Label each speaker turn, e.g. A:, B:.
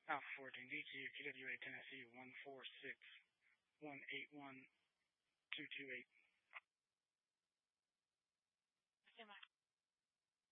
A: Alpha 14 DT, QWA Tennessee 146 181 228.